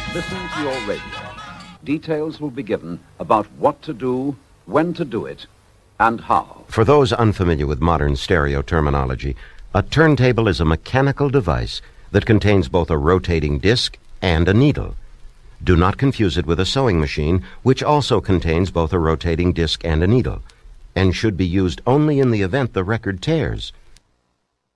Listen to your radio. Details will be given about what to do, when to do it, and how. For those unfamiliar with modern stereo terminology, a turntable is a mechanical device that contains both a rotating disc and a needle. Do not confuse it with a sewing machine, which also contains both a rotating disc and a needle, and should be used only in the event the record tears.